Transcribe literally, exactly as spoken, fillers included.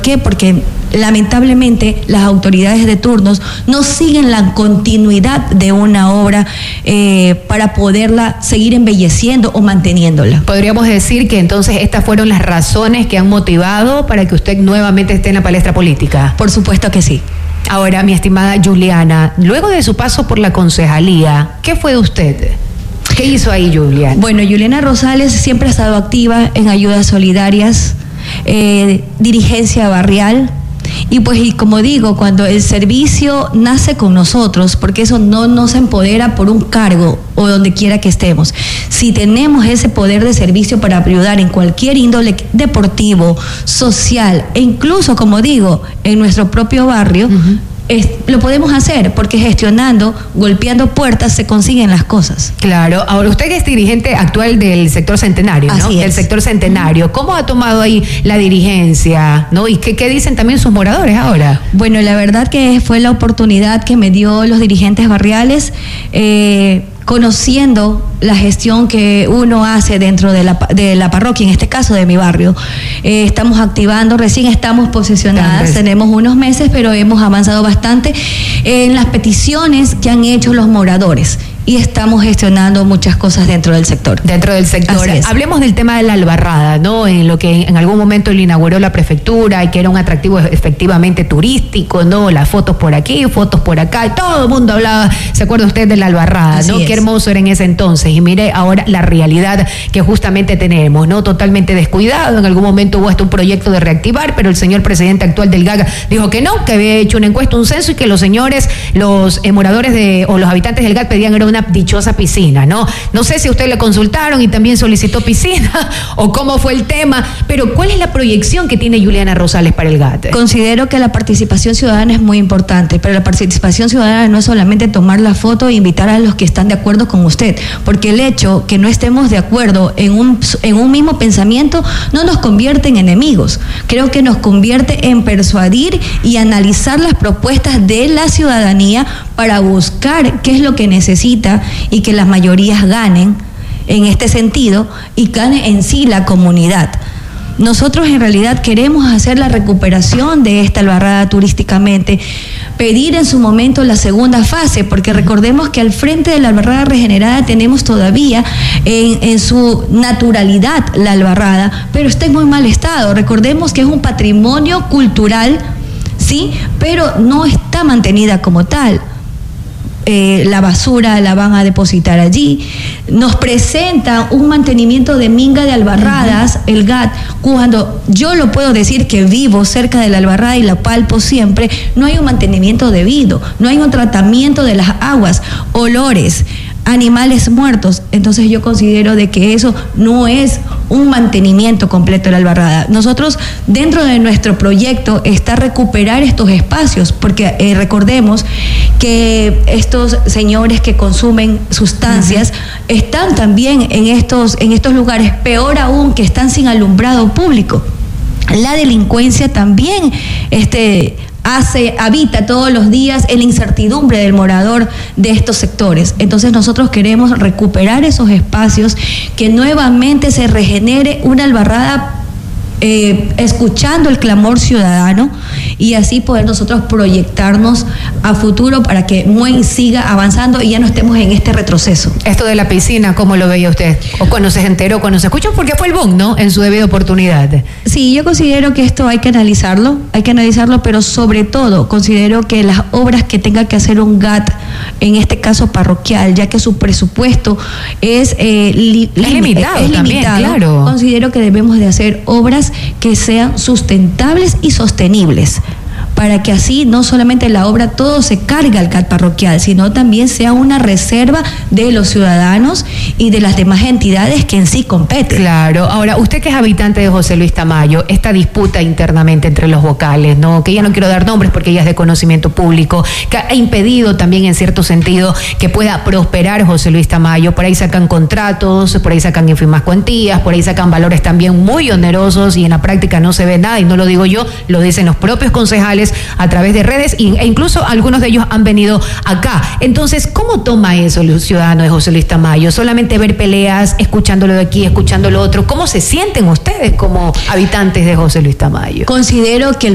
qué? Porque lamentablemente las autoridades de turnos no siguen la continuidad de una obra eh, para poderla seguir embelleciendo o manteniéndola. Podríamos decir que entonces estas fueron las razones que han motivado para que usted nuevamente esté en la palestra política. Por supuesto que sí. Ahora, mi estimada Juliana, luego de su paso por la concejalía, ¿qué fue de usted? ¿Qué hizo ahí, Juliana? Bueno, Juliana Rosales siempre ha estado activa en ayudas solidarias, eh, dirigencia barrial. Y pues, y como digo, cuando el servicio nace con nosotros, porque eso no nos empodera por un cargo o donde quiera que estemos. Si tenemos ese poder de servicio para ayudar en cualquier índole deportivo, social e incluso, como digo, en nuestro propio barrio, uh-huh. Es, lo podemos hacer porque gestionando, golpeando puertas se consiguen las cosas. Claro. Ahora, usted es dirigente actual del sector centenario, ¿no? Así es. Del sector centenario. ¿Cómo ha tomado ahí la dirigencia, ¿no? ¿Y qué, qué dicen también sus moradores ahora? Bueno, la verdad que fue la oportunidad que me dio los dirigentes barriales, eh, conociendo la gestión que uno hace dentro de la, de la parroquia, en este caso de mi barrio. Eh, estamos activando, recién estamos posesionadas, tenemos unos meses, pero hemos avanzado bastante en las peticiones que han hecho los moradores. Y estamos gestionando muchas cosas dentro del sector. Dentro del sector. Hablemos del tema de la Albarrada, ¿no? En lo que en algún momento le inauguró la prefectura y que era un atractivo efectivamente turístico, ¿no? Las fotos por aquí, fotos por acá, y todo el mundo hablaba, ¿se acuerda usted de la Albarrada, no? Qué hermoso era en ese entonces. Y mire ahora la realidad que justamente tenemos, ¿no? Totalmente descuidado. En algún momento hubo hasta un proyecto de reactivar, pero el señor presidente actual del G A G dijo que no, que había hecho una encuesta, un censo y que los señores, los eh, moradores de, o los habitantes del G A G pedían era una dichosa piscina, ¿no? No sé si a usted le consultaron y también solicitó piscina o cómo fue el tema, pero ¿cuál es la proyección que tiene Juliana Rosales para el G A T? Considero que la participación ciudadana es muy importante, pero la participación ciudadana no es solamente tomar la foto e invitar a los que están de acuerdo con usted, porque el hecho que no estemos de acuerdo en un, en un mismo pensamiento no nos convierte en enemigos. Creo que nos convierte en persuadir y analizar las propuestas de la ciudadanía para buscar qué es lo que necesita y que las mayorías ganen en este sentido y gane en sí la comunidad. Nosotros en realidad queremos hacer la recuperación de esta Albarrada turísticamente, pedir en su momento la segunda fase, porque recordemos que al frente de la Albarrada regenerada tenemos todavía en, en su naturalidad la Albarrada, pero está en muy mal estado. Recordemos que es un patrimonio cultural, sí, pero no está mantenida como tal. Eh, la basura la van a depositar allí. Nos presenta un mantenimiento de minga de Albarradas, uh-huh. el G A T, cuando yo lo puedo decir que vivo cerca de la Albarrada y la palpo siempre, no hay un mantenimiento debido, no hay un tratamiento de las aguas, olores, animales muertos. Entonces yo considero de que eso no es un mantenimiento completo de la Albarrada. Nosotros dentro de nuestro proyecto está recuperar estos espacios, porque eh, recordemos que estos señores que consumen sustancias uh-huh. están también en estos, en estos lugares, peor aún que están sin alumbrado público. La delincuencia también este, hace, habita todos los días en la incertidumbre del morador de estos sectores. Entonces nosotros queremos recuperar esos espacios, que nuevamente se regenere una Albarrada Eh, escuchando el clamor ciudadano y así poder nosotros proyectarnos a futuro para que Muey siga avanzando y ya no estemos en este retroceso. Esto de la piscina, ¿cómo lo veía usted? O cuando se enteró, cuando se escuchó, porque fue el boom, ¿no? En su debida oportunidad. Sí, yo considero que esto hay que analizarlo, hay que analizarlo, pero sobre todo considero que las obras que tenga que hacer un G A T, en este caso parroquial, ya que su presupuesto es, eh, li- es limitado, es también, limitado, claro. Considero que debemos de hacer obras que sean sustentables y sostenibles, para que así no solamente la obra todo se cargue al C A T parroquial, sino también sea una reserva de los ciudadanos y de las demás entidades que en sí competen. Claro. Ahora, usted que es habitante de José Luis Tamayo, esta disputa internamente entre los vocales, ¿no? Que ya no quiero dar nombres porque ya es de conocimiento público, que ha impedido también en cierto sentido que pueda prosperar José Luis Tamayo. Por ahí sacan contratos, por ahí sacan ínfimas cuantías, por ahí sacan valores también muy onerosos y en la práctica no se ve nada, y no lo digo yo, lo dicen los propios concejales a través de redes e incluso algunos de ellos han venido acá. Entonces, ¿cómo toma eso el ciudadano de José Luis Tamayo? Solamente ver peleas, escuchándolo de aquí, escuchando lo otro. ¿Cómo se sienten ustedes como habitantes de José Luis Tamayo? Considero que el